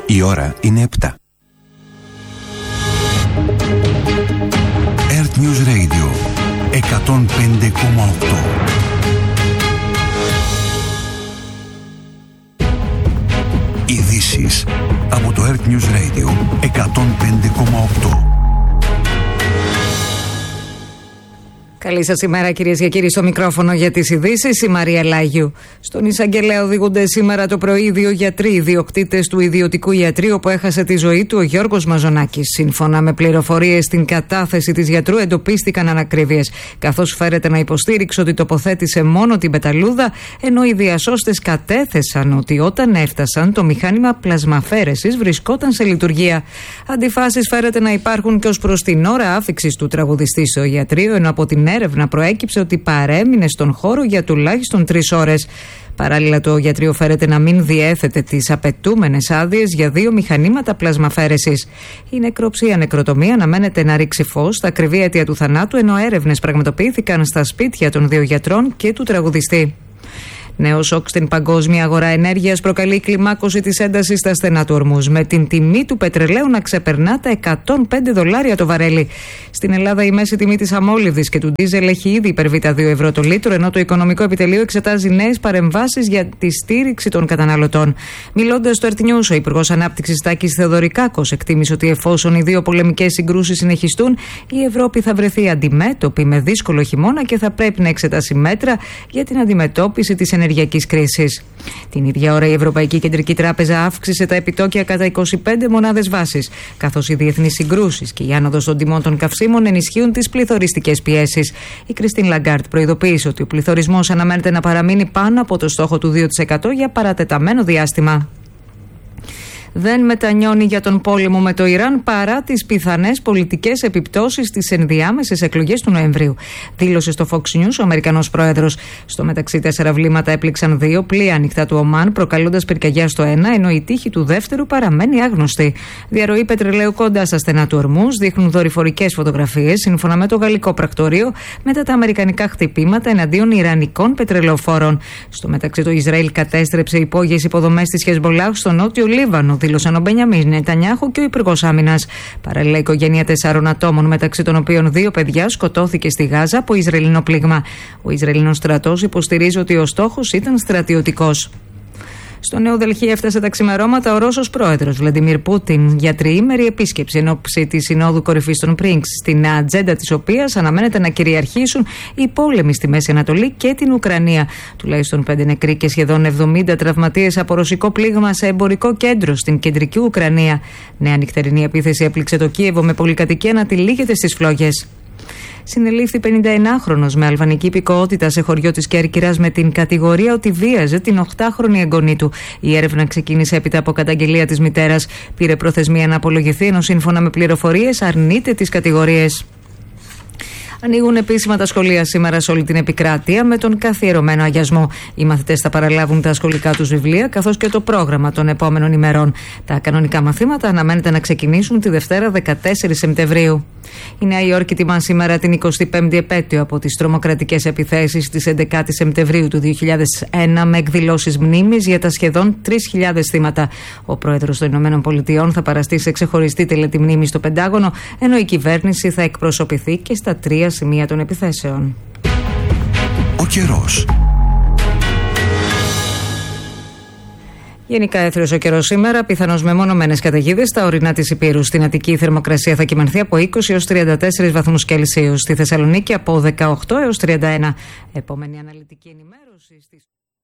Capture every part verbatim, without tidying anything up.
Η ώρα είναι επτά. Earth News Radio εκατόν πέντε κόμμα οκτώ. Ειδήσεις από το Earth News Radio εκατόν πέντε κόμμα οκτώ. Καλή σας ημέρα, κυρίες και κύριοι, στο μικρόφωνο για τις ειδήσεις, η Μαρία Λάγιου. Στον εισαγγελέα οδηγούνται σήμερα το πρωί δύο γιατροί, ιδιοκτήτες του ιδιωτικού ιατρείου που έχασε τη ζωή του, ο Γιώργος Μαζονάκης. Σύμφωνα με πληροφορίες στην κατάθεση της γιατρού, εντοπίστηκαν ανακρίβειες, καθώς φέρεται να υποστήριξε ότι τοποθέτησε μόνο την πεταλούδα, ενώ οι διασώστες κατέθεσαν ότι όταν έφτασαν το μηχάνημα πλασμαφέρεσης βρισκόταν σε λειτουργία. Αντιφάσεις φέρεται να υπάρχουν και ως προς την ώρα άφιξης του τραγουδιστή στο ιατρείο, ενώ από την έρευνα προέκυψε ότι παρέμεινε στον χώρο για τουλάχιστον τρεις ώρες. Παράλληλα, το ιατρείο φέρεται να μην διέθετε τις απαιτούμενες άδειες για δύο μηχανήματα πλασμαφέρεσης. Η νεκροψία νεκροτομία αναμένεται να ρίξει φως στα ακριβή αίτια του θανάτου, ενώ έρευνες πραγματοποιήθηκαν στα σπίτια των δύο γιατρών και του τραγουδιστή. Νέο σοκ στην παγκόσμια αγορά ενέργειας προκαλεί κλιμάκωση της έντασης στα στενά του Ορμούζ, με την τιμή του πετρελαίου να ξεπερνά τα εκατόν πέντε δολάρια το βαρέλι. Στην Ελλάδα, η μέση τιμή της αμόλυβδης και του ντίζελ έχει ήδη υπερβεί τα δύο ευρώ το λίτρο, ενώ το Οικονομικό Επιτελείο εξετάζει νέες παρεμβάσεις για τη στήριξη των καταναλωτών. Μιλώντας στο Earth News, ο Υπουργός Ανάπτυξης Τάκης Θεοδωρικάκος εκτίμησε ότι εφόσον οι δύο πολεμικές συγκρούσεις συνεχιστούν, η Ευρώπη θα βρεθεί αντιμέτωπη με δύσκολο χειμώνα και θα πρέπει να εξετάσει μέτρα για την αντιμετώπιση της ενεργειακής κρίσης. Την ίδια ώρα, η Ευρωπαϊκή Κεντρική Τράπεζα αύξησε τα επιτόκια κατά είκοσι πέντε μονάδες βάσης, καθώς οι διεθνείς συγκρούσεις και η άνοδος των τιμών των καυσίμων ενισχύουν τις πληθωριστικές πιέσεις. Η Κριστίν Λαγκάρτ προειδοποίησε ότι ο πληθωρισμός αναμένεται να παραμείνει πάνω από το στόχο του δύο τοις εκατό για παρατεταμένο διάστημα. Δεν μετανιώνει για τον πόλεμο με το Ιράν παρά τις πιθανές πολιτικές επιπτώσεις στις ενδιάμεσες εκλογές του Νοεμβρίου, δήλωσε στο Fox News ο Αμερικανός πρόεδρος. Στο μεταξύ, τέσσερα βλήματα έπληξαν δύο πλοία ανοιχτά του Ομάν, προκαλώντας πυρκαγιά στο ένα, ενώ η τύχη του δεύτερου παραμένει άγνωστη. Διαρροή πετρελαίου κοντά στα στενά του Ορμούζ δείχνουν δορυφορικές φωτογραφίες, σύμφωνα με το γαλλικό πρακτορείο, μετά τα αμερικανικά χτυπήματα εναντίον ιρανικών πετρελαιοφόρων. Στο μεταξύ, το Ισραήλ κατέστρεψε υπόγειες υποδομές της Χεσμολάχ στο νότιο Λίβανο, δήλωσαν ο Μπενιαμίν Νετανιάχου και ο Υπουργός Άμυνας. Παράλληλα, η οικογένεια τεσσάρων ατόμων, μεταξύ των οποίων δύο παιδιά, σκοτώθηκε στη Γάζα από Ισραηλινό πλήγμα. Ο Ισραηλινός στρατός υποστηρίζει ότι ο στόχος ήταν στρατιωτικός. Στο Νέο Δελχή έφτασε τα ξημερώματα ο Ρώσος πρόεδρος Βλαντιμίρ Πούτιν για τριήμερη επίσκεψη εν ώψη της Συνόδου Κορυφής των Πρίνξ, στην ατζέντα της οποίας αναμένεται να κυριαρχήσουν οι πόλεμοι στη Μέση Ανατολή και την Ουκρανία. Τουλάχιστον πέντε νεκροί και σχεδόν εβδομήντα τραυματίες από ρωσικό πλήγμα σε εμπορικό κέντρο στην κεντρική Ουκρανία. Νέα νυχτερινή επίθεση έπληξε το Κίεβο με πολυκατοικία να τυλίγεται στις φλόγες. Συνελήφθη πενηνταενάχρονος με αλβανική υπηκοότητα σε χωριό της Κέρκυρας με την κατηγορία ότι βίαζε την οκτάχρονη εγγονή του. Η έρευνα ξεκίνησε έπειτα από καταγγελία της μητέρας. Πήρε προθεσμία να απολογηθεί, ενώ σύμφωνα με πληροφορίες αρνείται τις κατηγορίες. Ανοίγουν επίσημα τα σχολεία σήμερα σε όλη την επικράτεια με τον καθιερωμένο αγιασμό. Οι μαθητές θα παραλάβουν τα σχολικά τους βιβλία καθώς και το πρόγραμμα των επόμενων ημερών. Τα κανονικά μαθήματα αναμένεται να ξεκινήσουν τη Δευτέρα δεκατέσσερις Σεπτεμβρίου. Η Νέα Υόρκη τιμά σήμερα την εικοστή πέμπτη επέτειο από τις τρομοκρατικές επιθέσεις της έντεκα Σεπτεμβρίου του δύο χιλιάδες ένα, με εκδηλώσεις μνήμης για τα σχεδόν τρεις χιλιάδες θύματα. Ο πρόεδρος των Ηνωμένων Πολιτειών θα παραστεί σε ξεχωριστή τελετή μνήμης στο Πεντάγωνο, ενώ η κυβέρνηση θα εκπροσωπηθεί και στα τρία σημεία των επιθέσεων. Ο καιρός. Γενικά έθριος ο καιρός σήμερα, πιθανώς με μονομένες καταιγίδες στα ορεινά της Ηπείρου. Στην Αττική η θερμοκρασία θα κυμανθεί από είκοσι έως τριάντα τέσσερις βαθμούς Κελσίου. Στη Θεσσαλονίκη από δεκαοκτώ έως τριάντα ένα. Επόμενη αναλυτική ενημέρωση στις...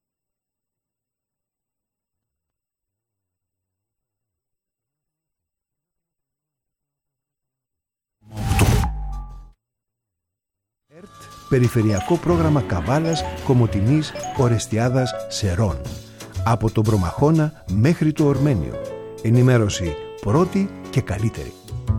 Περιφερειακό πρόγραμμα Καβάλας, Κομοτηνής, Ορεστιάδας, Σερών. Από τον Προμαχώνα μέχρι το Ορμένιο. Ενημέρωση πρώτη και καλύτερη.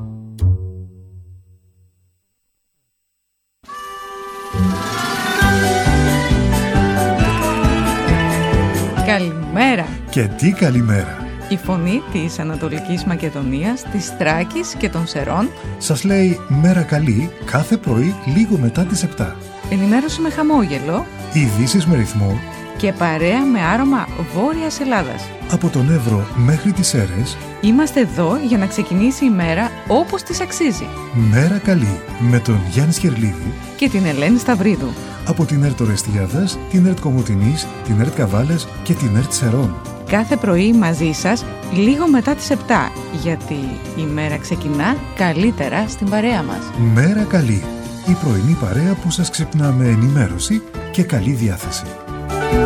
Καλημέρα. Και τι καλημέρα. Η φωνή της Ανατολικής Μακεδονίας, της Θράκης και των Σερών σας λέει μέρα καλή κάθε πρωί λίγο μετά τις επτά. Ενημέρωση με χαμόγελο, ειδήσεις με ρυθμό και παρέα με άρωμα Βόρειας Ελλάδας. Από τον Εύρο μέχρι τις Σέρρες, είμαστε εδώ για να ξεκινήσει η μέρα όπως της αξίζει. Μέρα καλή με τον Γιάννη Σκερλίδη και την Ελένη Σταυρίδου. Από την ΕΡΤ Ορεστιάδας, την ΕΡΤ Κομοτηνής, την ΕΡΤ Καβάλας και την ΕΡΤ Σερών. Κάθε πρωί μαζί σας, λίγο μετά τις επτά, γιατί η μέρα ξεκινά καλύτερα στην παρέα μας. Μέρα καλή, η πρωινή παρέα που σας ξυπνά με ενημέρωση και καλή διάθεση.